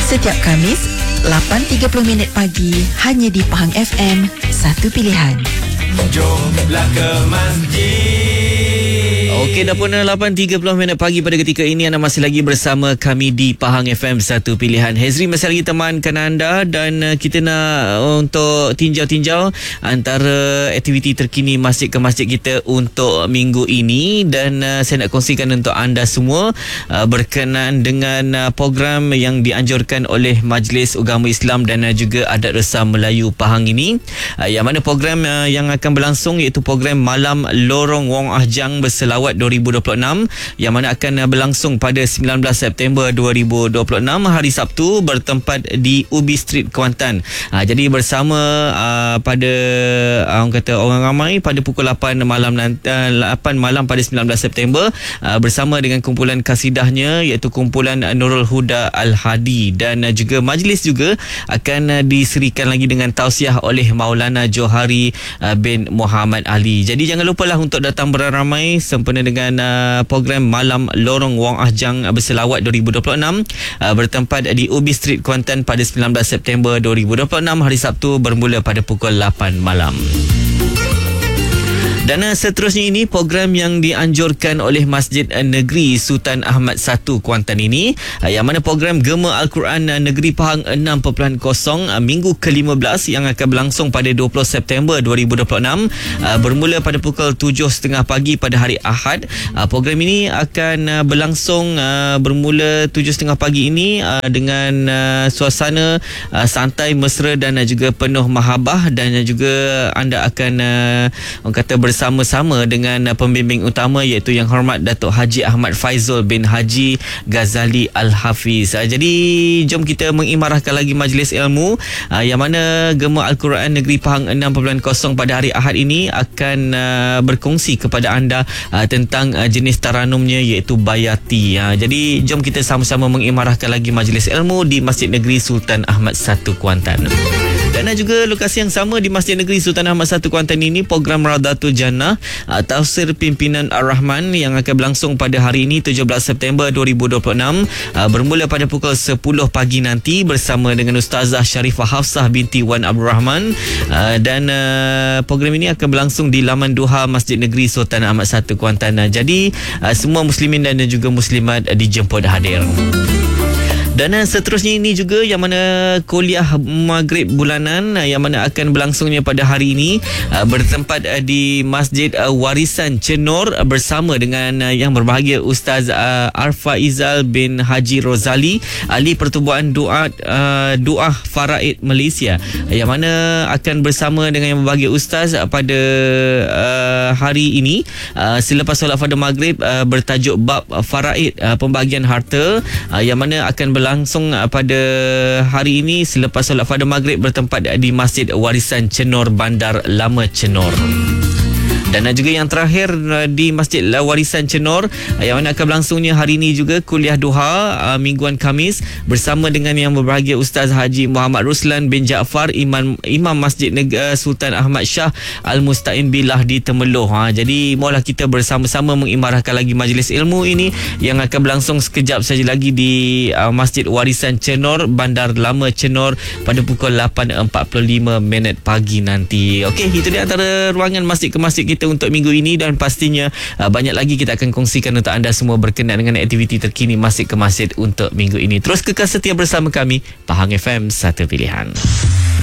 Setiap Khamis, 8.30 pagi, hanya di Pahang FM, satu pilihan. Jomlah ke masjid. Okey, dah pun 8.30 pagi pada ketika ini anda masih lagi bersama kami di Pahang FM, satu pilihan. Hezri masih lagi temankan anda dan kita nak untuk tinjau-tinjau antara aktiviti terkini masjid ke masjid kita untuk minggu ini, dan saya nak kongsikan untuk anda semua berkenaan dengan program yang dianjurkan oleh Majlis Agama Islam dan juga Adat Resam Melayu Pahang ini, yang mana program yang akan berlangsung iaitu program Malam Lorong Wong Ahjang Berselawat 2026 yang mana akan berlangsung pada 19 September 2026 hari Sabtu bertempat di Ubi Street, Kuantan. Jadi bersama pada orang kata orang ramai pada pukul 8 malam pada 19 September bersama dengan kumpulan kasidahnya iaitu kumpulan Nurul Huda Al-Hadi, dan juga majlis juga akan diserikan lagi dengan tausiah oleh Maulana Johari bin Muhammad Ali. Jadi jangan lupalah untuk datang beramai sempena dengan program Malam Lorong Wong Ahjang Berselawat 2026 bertempat di Ubi Street, Kuantan pada 19 September 2026 hari Sabtu bermula pada pukul 8 malam. Dan seterusnya ini program yang dianjurkan oleh Masjid Negeri Sultan Ahmad I Kuantan ini, yang mana program Gema Al-Quran Negeri Pahang 6.0 minggu ke-15 yang akan berlangsung pada 20 September 2026 bermula pada pukul 7.30 pagi pada hari Ahad. Program ini akan berlangsung bermula 7.30 pagi ini dengan suasana santai, mesra dan juga penuh mahabah, dan juga anda akan orang kata bersama-sama dengan pembimbing utama iaitu Yang Hormat Datuk Haji Ahmad Faizul bin Haji Ghazali Al-Hafiz. Jadi jom kita mengimarahkan lagi majlis ilmu yang mana Gema Al-Quran Negeri Pahang 6.0 pada hari Ahad ini akan berkongsi kepada anda tentang jenis taranumnya iaitu bayati. Jadi jom kita sama-sama mengimarahkan lagi majlis ilmu di Masjid Negeri Sultan Ahmad I Kuantan. Dan juga lokasi yang sama di Masjid Negeri Sultan Ahmad I Kuantan ini, program Raudatul Jannah Tafsir Pimpinan Ar-Rahman yang akan berlangsung pada hari ini 17 September 2026 bermula pada pukul 10 pagi nanti bersama dengan Ustazah Sharifah Hafsah binti Wan Abdul Rahman, dan program ini akan berlangsung di Laman Duha Masjid Negeri Sultan Ahmad I Kuantan. Jadi semua muslimin dan juga muslimat dijemput hadir. Dan seterusnya ini juga yang mana kuliah Maghrib bulanan yang mana akan berlangsungnya pada hari ini bertempat di Masjid Warisan Cenor bersama dengan yang berbahagia Ustaz Arfa Izal bin Haji Rozali, Ahli Pertubuhan Doa Faraid Malaysia, yang mana akan bersama dengan yang berbahagia Ustaz pada hari ini selepas solat Fardhu Maghrib bertajuk Bab Faraid Pembahagian Harta, yang mana akan berlangsung pada hari ini selepas solat Fardhu Maghrib bertempat di Masjid Warisan Cenor, Bandar Lama Cenor. Dan juga yang terakhir di Masjid Warisan Cenor yang mana akan berlangsungnya hari ini juga kuliah duha mingguan Khamis bersama dengan yang berbahagia Ustaz Haji Muhammad Ruslan bin Jaafar, Imam Masjid Sultan Ahmad Shah Al-Musta'in Billah di Temeloh. Jadi maulah kita bersama-sama mengimarahkan lagi majlis ilmu ini yang akan berlangsung sekejap saja lagi di Masjid Warisan Cenor, Bandar Lama Cenor pada pukul 8.45 pagi nanti. Okey, itu dia antara ruangan masjid ke masjid kita untuk minggu ini, dan pastinya banyak lagi kita akan kongsikan untuk anda semua berkenaan dengan aktiviti terkini masjid ke masjid untuk minggu ini. Terus kekal setia bersama kami, Pahang FM, satu pilihan.